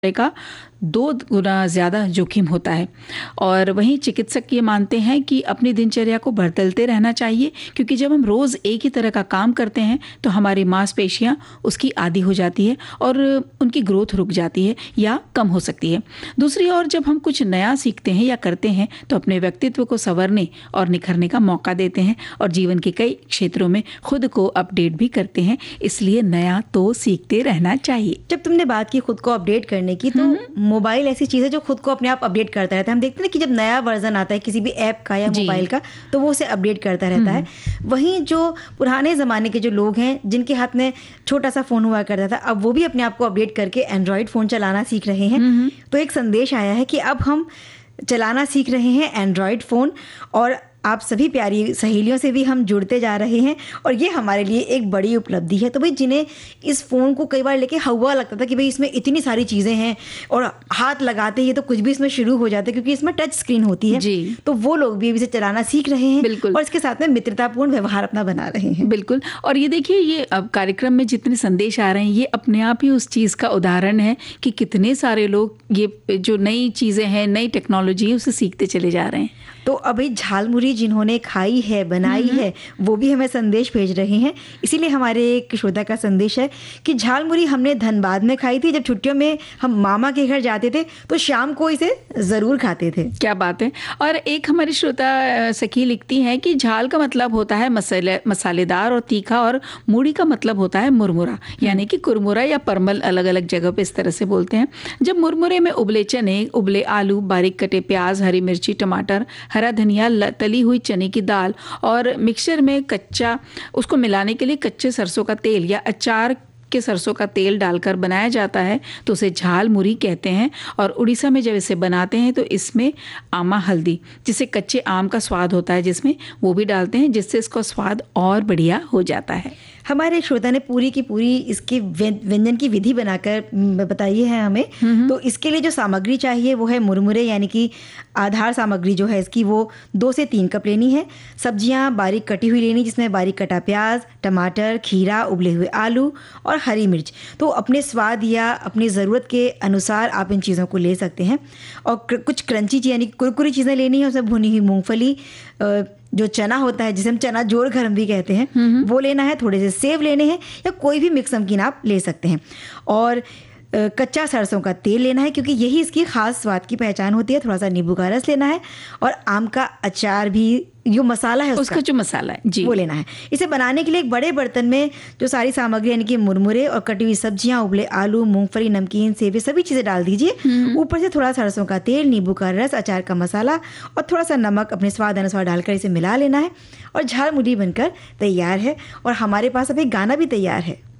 का 2 गुना ज़्यादा जोखिम होता है। और वहीं चिकित्सक ये मानते हैं कि अपनी दिनचर्या को बदलते रहना चाहिए, क्योंकि जब हम रोज़ एक ही तरह का काम करते हैं तो हमारी मांसपेशियां उसकी आदी हो जाती है और उनकी ग्रोथ रुक जाती है या कम हो सकती है। दूसरी ओर जब हम कुछ नया सीखते हैं या करते हैं तो अपने व्यक्तित्व को संवरने और निखरने का मौका देते हैं और जीवन के कई क्षेत्रों में खुद को अपडेट भी करते हैं। इसलिए नया तो सीखते रहना चाहिए। जब तुमने बात की खुद को अपडेट करने की, तो मोबाइल ऐसी चीज़ है जो खुद को अपने आप अपडेट करता रहता है। हम देखते हैं कि जब नया वर्जन आता है किसी भी ऐप का या मोबाइल का, तो वो उसे अपडेट करता रहता है। वहीं जो पुराने ज़माने के जो लोग हैं जिनके हाथ में छोटा सा फ़ोन हुआ करता था, अब वो भी अपने आप को अपडेट करके एंड्रॉयड फ़ोन चलाना सीख रहे हैं। तो एक संदेश आया है कि अब हम चलाना सीख रहे हैं एंड्रॉयड फ़ोन, और आप सभी प्यारी सहेलियों से भी हम जुड़ते जा रहे हैं, और ये हमारे लिए एक बड़ी उपलब्धि है। तो भाई जिन्हें इस फ़ोन को कई बार लेके हवा लगता था कि भाई इसमें इतनी सारी चीज़ें हैं और हाथ लगाते ही तो कुछ भी इसमें शुरू हो जाता है, क्योंकि इसमें टच स्क्रीन होती है जी। तो वो लोग भी इसे चलाना सीख रहे हैं। बिल्कुल। और इसके साथ में मित्रतापूर्ण व्यवहार अपना बना रहे हैं। बिल्कुल। और ये देखिए, ये अब कार्यक्रम में जितने संदेश आ रहे हैं ये अपने आप ही उस चीज़ का उदाहरण है कि कितने सारे लोग ये जो नई चीज़ें हैं, नई टेक्नोलॉजी है, उसे सीखते चले जा रहे हैं। तो अभी झालमुरी जिन्होंने खाई है, बनाई है, वो भी हमें संदेश भेज रहे हैं। इसीलिए हमारे एक श्रोता का संदेश है कि झालमुरी हमने धनबाद में खाई थी। जब छुट्टियों में हम मामा के घर जाते थे तो शाम को इसे ज़रूर खाते थे। क्या बात है। और एक हमारी श्रोता सखी लिखती हैं कि झाल का मतलब होता है मसालेदार और तीखा, और मूढ़ी का मतलब होता है मुरमुरा, यानी कि कुरमुरा या परमल, अलग अलग जगह पे इस तरह से बोलते हैं। जब मुरमुरे में उबले चने, उबले आलू, बारीक कटे प्याज, हरी मिर्ची, टमाटर, हरा धनिया, तली हुई चने की दाल और मिक्सचर में कच्चा, उसको मिलाने के लिए कच्चे सरसों का तेल या अचार के सरसों का तेल डालकर बनाया जाता है तो उसे झाल मुरी कहते हैं। और उड़ीसा में जब इसे बनाते हैं तो इसमें आमा हल्दी, जिसे कच्चे आम का स्वाद होता है जिसमें, वो भी डालते हैं, जिससे इसका स्वाद और बढ़िया हो जाता है। हमारे श्रोता ने पूरी की पूरी इसकी व्यंजन की विधि बनाकर बताई है हमें। तो इसके लिए जो सामग्री चाहिए वो है मुरमुरे, यानी कि आधार सामग्री जो है इसकी वो 2 से 3 कप लेनी है। सब्जियां बारीक कटी हुई लेनी, जिसमें बारीक कटा प्याज, टमाटर, खीरा, उबले हुए आलू और हरी मिर्च। तो अपने स्वाद या अपनी ज़रूरत के अनुसार आप इन चीज़ों को ले सकते हैं। और कुछ क्रंची यानी कुरकुरी चीज़ें लेनी है, उसमें भुनी हुई मूंगफली, जो चना होता है जिसे हम चना जोड़ गरम भी कहते हैं, वो लेना है। थोड़े से सेव लेने हैं या कोई भी मिक्स नमकीन आप ले सकते हैं। और कच्चा सरसों का तेल लेना है, क्योंकि यही इसकी खास स्वाद की पहचान होती है। थोड़ा सा नींबू का रस लेना है और आम का अचार भी, जो मसाला है उसका जो मसाला है जी, वो लेना है। इसे बनाने के लिए एक बड़े बर्तन में जो सारी सामग्री यानी कि मुरमुरे और कटी हुई सब्जियां, उबले आलू, मूंगफली, नमकीन, सेव, सभी चीज़ें डाल दीजिए। ऊपर से थोड़ा सरसों का तेल, नींबू का रस, अचार का मसाला और थोड़ा सा नमक अपने स्वाद अनुसार डालकर इसे मिला लेना है और झालमुरी बनकर तैयार है। और हमारे पास अब एक गाना भी तैयार है।